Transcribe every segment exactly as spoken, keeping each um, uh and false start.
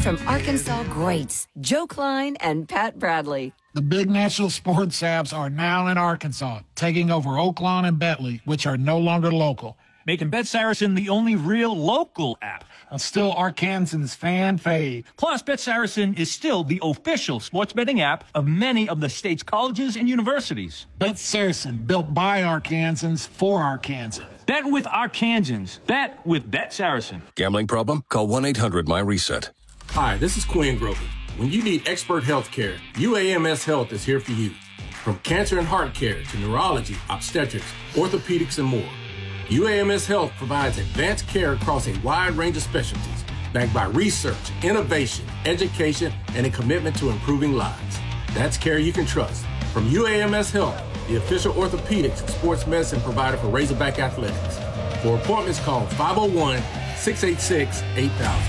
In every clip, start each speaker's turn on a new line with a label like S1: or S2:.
S1: From Arkansas greats Joe Klein and Pat Bradley.
S2: The big national sports apps are now in Arkansas, taking over Oaklawn and Bentley, which are no longer local.
S3: Making Bet Saracen the only real local app.
S2: And still Arkansans' fan fave.
S3: Plus, Bet Saracen is still the official sports betting app of many of the state's colleges and universities.
S2: Bet Saracen, built by Arkansans for Arkansans.
S3: Bet with Arkansans. Bet with Bet Saracen.
S4: Gambling problem? Call one eight hundred my reset.
S5: Hi, this is Quinn Grover. When you need expert health care, U A M S Health is here for you. From cancer and heart care to neurology, obstetrics, orthopedics, and more. U A M S Health provides advanced care across a wide range of specialties, backed by research, innovation, education, and a commitment to improving lives. That's care you can trust. From U A M S Health, the official orthopedics and sports medicine provider for Razorback Athletics. For appointments, call five oh one, six eight six, eight thousand.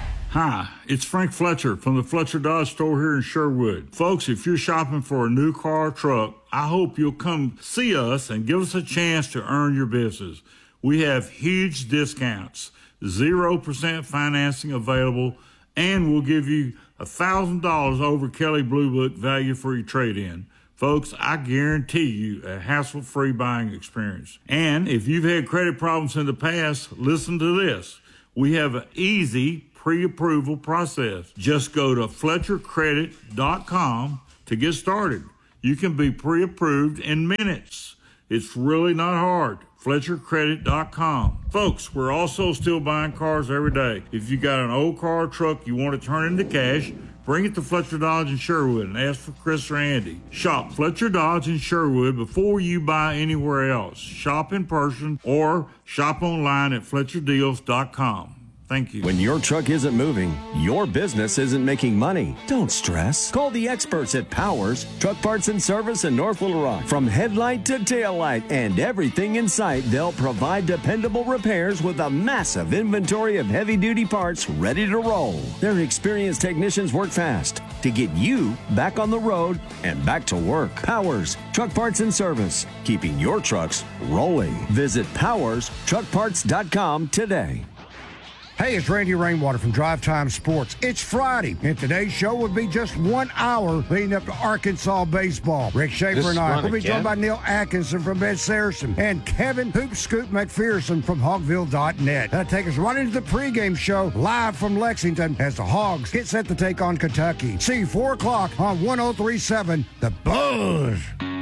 S6: Hi, it's Frank Fletcher from the Fletcher Dodge store here in Sherwood. Folks, if you're shopping for a new car or truck, I hope you'll come see us and give us a chance to earn your business. We have huge discounts, zero percent financing available, and we'll give you one thousand dollars over Kelley Blue Book value for your trade-in. Folks, I guarantee you a hassle-free buying experience. And if you've had credit problems in the past, listen to this. We have an easy pre-approval process. Just go to Fletcher Credit dot com to get started. You can be pre-approved in minutes. It's really not hard. Fletcher Credit dot com. Folks, we're also still buying cars every day. If you got an old car or truck you want to turn into cash, bring it to Fletcher Dodge in Sherwood and ask for Chris or Andy. Shop Fletcher Dodge in Sherwood before you buy anywhere else. Shop in person or shop online at Fletcher Deals dot com. Thank you.
S7: When your truck isn't moving, your business isn't making money. Don't stress. Call the experts at Powers Truck Parts and Service in North Little Rock. From headlight to tail light and everything in sight, they'll provide dependable repairs with a massive inventory of heavy-duty parts ready to roll. Their experienced technicians work fast to get you back on the road and back to work. Powers Truck Parts and Service, keeping your trucks rolling. Visit Powers Truck Parts dot com today.
S8: Hey, it's Randy Rainwater from Drive Time Sports. It's Friday, and today's show will be just one hour leading up to Arkansas baseball. Rick Schaefer and I will be joined by Neil Atkinson from Bet Saracen and Kevin Hoop Scoop McPherson from Hogville dot net. That'll take us right into the pregame show live from Lexington as the Hogs get set to take on Kentucky. See you four o'clock on one oh three point seven The Buzz.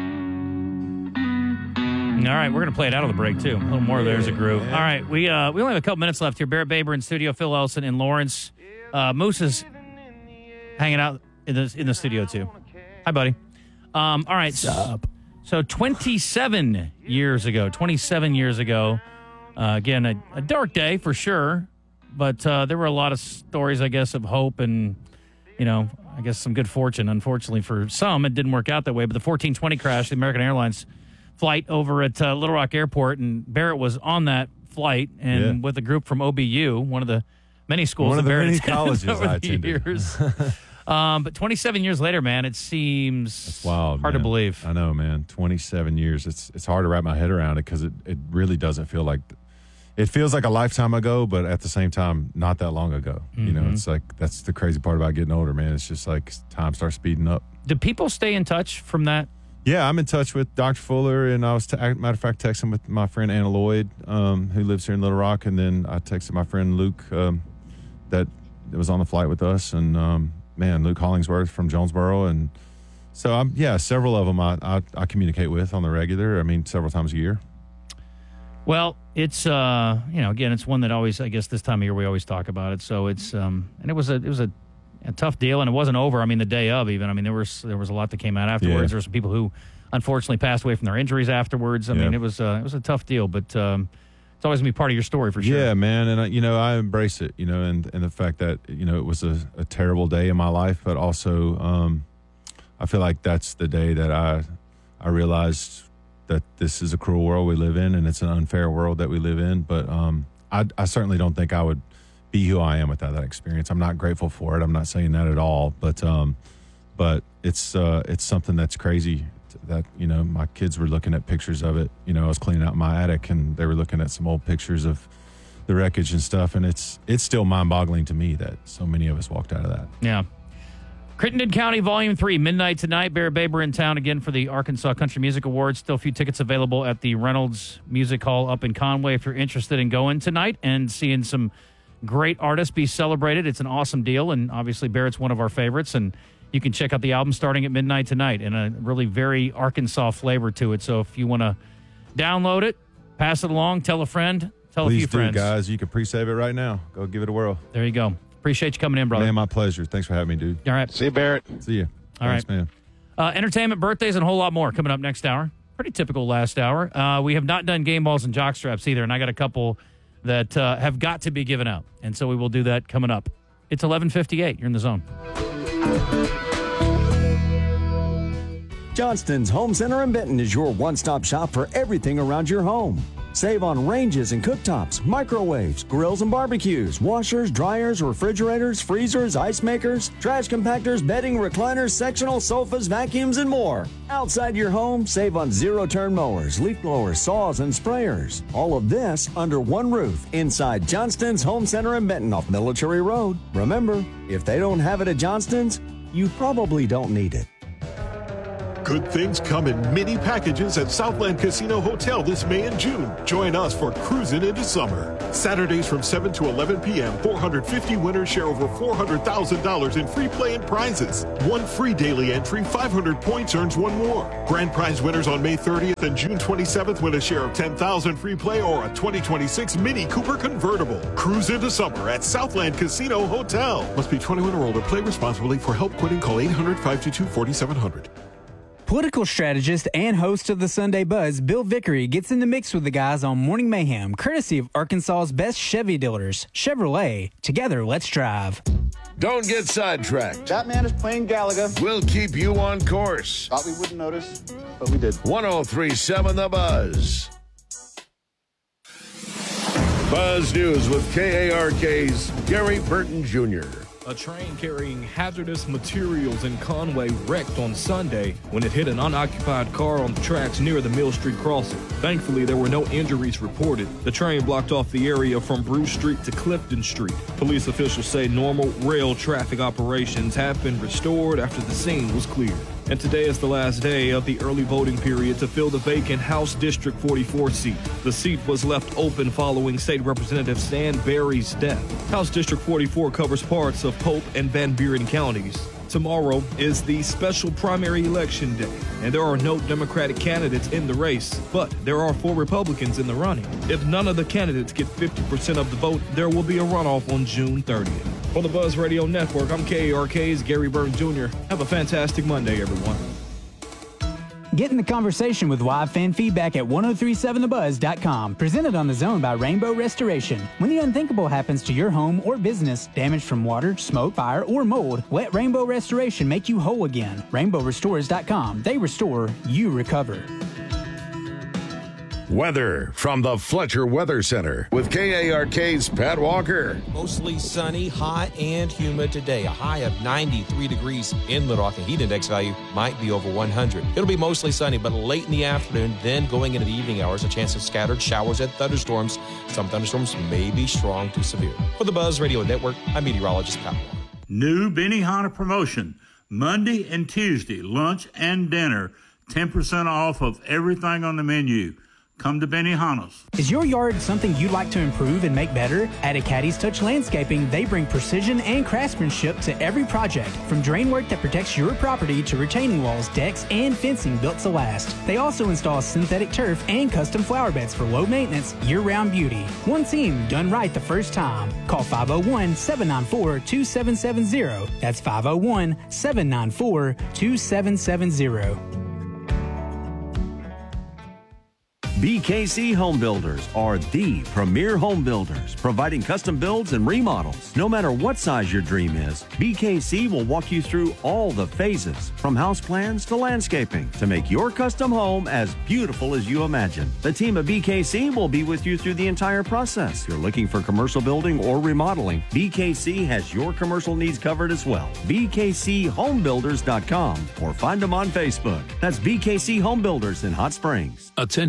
S9: All right, we're going to play it out of the break, too. A little more of There's a Groove. All right, we uh, we only have a couple minutes left here. Barrett Baber in studio, Phil Elson in Lawrence. Uh, Moose is hanging out in the, in the studio, too. Hi, buddy. Um, all right.
S10: Sup?
S9: So twenty-seven years ago, twenty-seven years ago, uh, again, a, a dark day for sure, but uh, there were a lot of stories, I guess, of hope and, you know, I guess some good fortune. Unfortunately for some, it didn't work out that way, but the fourteen twenty crash, the American Airlines flight over at uh, Little Rock Airport, and Barrett was on that flight and yeah. with a group from O B U, one of the many schools
S10: one of
S9: that
S10: the
S9: Barrett
S10: many colleges
S9: over
S10: I
S9: the
S10: attended.
S9: years. um, but twenty-seven years later, man, it seems
S10: That's wild,
S9: hard
S10: man.
S9: to believe.
S10: I know, man. twenty-seven years. It's it's hard to wrap my head around it because it, it really doesn't feel like it feels like a lifetime ago, but at the same time, not that long ago. Mm-hmm. You know, it's like that's the crazy part about getting older, man. It's just like time starts speeding up.
S9: Do people stay in touch from that?
S10: Yeah, I'm in touch with Doctor Fuller, and I was, t- matter of fact, texting with my friend Anna Lloyd, um, who lives here in Little Rock, and then I texted my friend Luke um, that was on the flight with us, and um, man, Luke Hollingsworth from Jonesboro, and so I'm yeah, several of them I, I I communicate with on the regular. I mean, several times a year.
S9: Well, it's uh, you know, again, it's one that always, I guess, this time of year we always talk about it. So it's um, and it was a it was a. a tough deal, and it wasn't over. I mean, the day of even. I mean, there was there was a lot that came out afterwards.
S10: Yeah.
S9: There were some people who unfortunately passed away from their injuries afterwards. I
S10: yeah.
S9: mean, it was uh, it was a tough deal, but um, it's always gonna be part of your story for sure.
S10: Yeah, man, and I, you know I embrace it. You know, and and the fact that you know it was a, a terrible day in my life, but also um, I feel like that's the day that I I realized that this is a cruel world we live in, and it's an unfair world that we live in. But um, I I certainly don't think I would be who I am without that experience. I'm not grateful for it. I'm not saying that at all, but um, but it's uh, it's something that's crazy that, you know, my kids were looking at pictures of it. You know, I was cleaning out my attic and they were looking at some old pictures of the wreckage and stuff. And it's it's still mind-boggling to me that so many of us walked out of that.
S9: Yeah. Crittenden County Volume three, midnight tonight. Bear Baber in town again for the Arkansas Country Music Awards. Still a few tickets available at the Reynolds Music Hall up in Conway if you're interested in going tonight and seeing some great artists be celebrated. It's an awesome deal, and obviously Barrett's one of our favorites, and you can check out the album starting at midnight tonight, and a really very Arkansas flavor to it. So if you want to download it, pass it along, tell a friend, tell
S10: Please
S9: a few
S10: do,
S9: friends.
S10: guys. You can pre-save it right now. Go give it a whirl.
S9: There you go. Appreciate you coming in, brother.
S10: Man, my pleasure. Thanks for having me, dude.
S9: All right.
S11: See you, Barrett.
S10: See you.
S9: All
S10: Thanks,
S9: right.
S10: man.
S9: Uh, entertainment, birthdays, and a whole lot more coming up next hour. Pretty typical last hour. Uh, we have not done game balls and jock straps either, and I got a couple that uh, have got to be given out, and so we will do that coming up. It's eleven fifty-eight. You're in the zone.
S7: Johnston's Home Center in Benton is your one-stop shop for everything around your home. Save on ranges and cooktops, microwaves, grills and barbecues, washers, dryers, refrigerators, freezers, ice makers, trash compactors, bedding, recliners, sectional sofas, vacuums, and more. Outside your home, save on zero-turn mowers, leaf blowers, saws, and sprayers. All of this under one roof inside Johnston's Home Center in Benton off Military Road. Remember, if they don't have it at Johnston's, you probably don't need it.
S12: Good things come in mini packages at Southland Casino Hotel this May and June. Join us for Cruising into Summer. Saturdays from seven to eleven p.m., four hundred fifty winners share over four hundred thousand dollars in free play and prizes. One free daily entry, five hundred points earns one more. Grand prize winners on May thirtieth and June twenty-seventh win a share of ten thousand dollars free play or a twenty twenty-six Mini Cooper convertible. Cruise into summer at Southland Casino Hotel. Must be twenty-one or older. Play responsibly. For help quitting, call eight hundred, five two two, four seven zero zero.
S13: Political strategist and host of the Sunday Buzz, Bill Vickery, gets in the mix with the guys on Morning Mayhem, courtesy of Arkansas's best Chevy dealers, Chevrolet. Together, let's drive.
S14: Don't get sidetracked.
S15: That man is playing Galaga.
S14: We'll keep you on course.
S15: Thought we wouldn't notice, but we did.
S14: one oh three point seven The Buzz. Buzz News with K A R K's Gary Burton Junior
S16: A train carrying hazardous materials in Conway wrecked on Sunday when it hit an unoccupied car on the tracks near the Mill Street crossing. Thankfully, there were no injuries reported. The train blocked off the area from Bruce Street to Clifton Street. Police officials say normal rail traffic operations have been restored after the scene was cleared. And today is the last day of the early voting period to fill the vacant House District forty-four seat. The seat was left open following State Representative Stan Berry's death. House District forty-four covers parts of Pope and Van Buren counties. Tomorrow is the special primary election day, and there are no Democratic candidates in the race, but there are four Republicans in the running. If none of the candidates get fifty percent of the vote, there will be a runoff on June thirtieth. For the Buzz Radio Network, I'm K A R K's Gary Burton Junior Have a fantastic Monday, everyone.
S13: Get in the conversation with live fan feedback at ten thirty-seven the buzz dot com. Presented on The Zone by Rainbow Restoration. When the unthinkable happens to your home or business, damage from water, smoke, fire, or mold, let Rainbow Restoration make you whole again. rainbow restores dot com. They restore, you recover.
S14: Weather from the Fletcher Weather Center with K A R K's Pat Walker.
S17: Mostly sunny, hot, and humid today. A high of ninety-three degrees in Little Rock. The heat index value might be over one hundred. It'll be mostly sunny, but late in the afternoon, then going into the evening hours, a chance of scattered showers and thunderstorms. Some thunderstorms may be strong to severe. For the Buzz Radio Network, I'm meteorologist Pat Walker.
S6: New Benihana promotion. Monday and Tuesday, lunch and dinner, ten percent off of everything on the menu. Come to Benihana's.
S13: Is your yard something you'd like to improve and make better? At Acadie's Touch Landscaping, they bring precision and craftsmanship to every project, from drain work that protects your property to retaining walls, decks, and fencing built to last. They also install synthetic turf and custom flower beds for low maintenance, year-round beauty. One team done right the first time. Call five oh one, seven nine four, two seven seven zero. That's five oh one, seven nine four, two seven seven zero.
S7: B K C Home Builders are the premier home builders, providing custom builds and remodels. No matter what size your dream is, B K C will walk you through all the phases, from house plans to landscaping, to make your custom home as beautiful as you imagine. The team at B K C will be with you through the entire process. If you're looking for commercial building or remodeling, B K C has your commercial needs covered as well. B K C home builders dot com or find them on Facebook. That's B K C Home Builders in Hot Springs.
S18: Attention.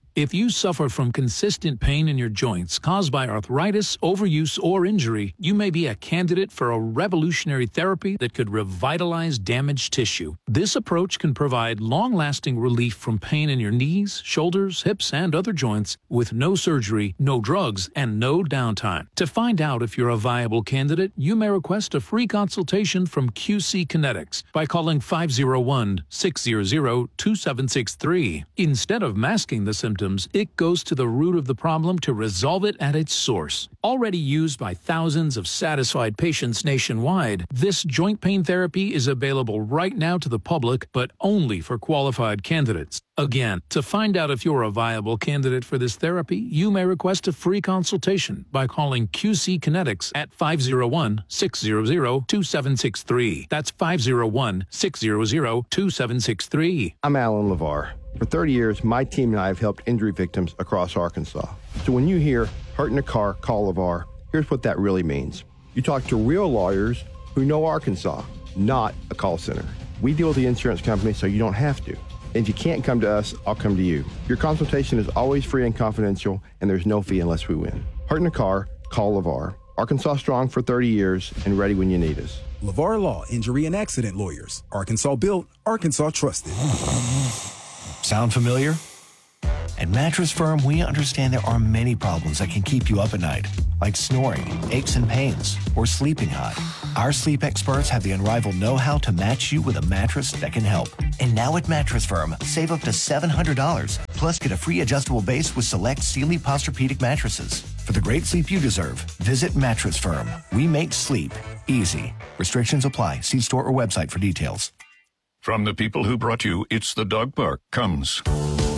S11: If you suffer from consistent pain in your joints caused by arthritis, overuse, or injury, you may be a candidate for a revolutionary therapy that could revitalize damaged tissue. This approach can provide long-lasting relief from pain in your knees, shoulders, hips, and other joints with no surgery, no drugs, and no downtime. To find out if you're a viable candidate, you may request a free consultation from Q C Kinetics by calling five oh one, six hundred, two seven six three. Instead of masking the symptoms, it goes to the root of the problem to resolve it at its source. Already used by thousands of satisfied patients nationwide, this joint pain therapy is available right now to the public, but only for qualified candidates. Again, to find out if you're a viable candidate for this therapy, you may request a free consultation by calling Q C Kinetics at five oh one, six hundred, two seven six three. That's five oh one, six hundred, two seven six three.
S18: I'm Alan LeVar. For thirty years, my team and I have helped injury victims across Arkansas. So when you hear hurt in a car, call LeVar, here's what that really means. You talk to real lawyers who know Arkansas, not a call center. We deal with the insurance company so you don't have to. And if you can't come to us, I'll come to you. Your consultation is always free and confidential, and there's no fee unless we win. Hurt in a car, call LeVar. Arkansas strong for thirty years and ready when you need us.
S19: LeVar Law, Injury and Accident Lawyers. Arkansas built, Arkansas trusted.
S20: Sound familiar? At Mattress Firm, we understand there are many problems that can keep you up at night, like snoring, aches and pains, or sleeping hot. Our sleep experts have the unrivaled know-how to match you with a mattress that can help. And now at Mattress Firm, save up to seven hundred dollars, plus get a free adjustable base with select Sealy Posturepedic mattresses. For the great sleep you deserve, visit Mattress Firm. We make sleep easy. Restrictions apply. See store or website for details.
S21: From the people who brought you It's the Dog Park comes